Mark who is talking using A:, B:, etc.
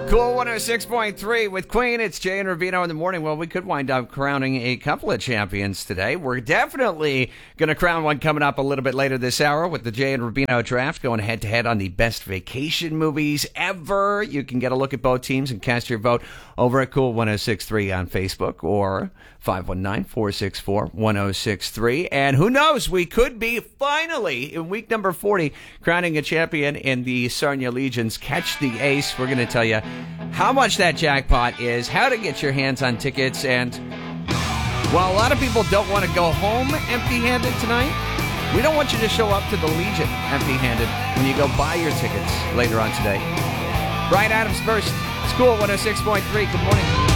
A: Cool 106.3 with Queen. It's Jay and Rubino in the morning. Well, we could wind up crowning a couple of champions today. We're definitely going to crown one coming up a little bit later this hour with the Jay and Rubino draft going head-to-head on the best vacation movies ever. You can get a look at both teams and cast your vote over at Cool 106.3 on Facebook or 519-464-1063. And who knows, we could be finally in week number 40 crowning a champion in the Sarnia Legion's Catch the Ace. We're going to tell you how much that jackpot is, how to get your hands on tickets, and while a lot of people don't want to go home empty-handed tonight, we don't want you to show up to the Legion empty-handed when you go buy your tickets later on today. Brian Adams first. School 106.3. Good morning.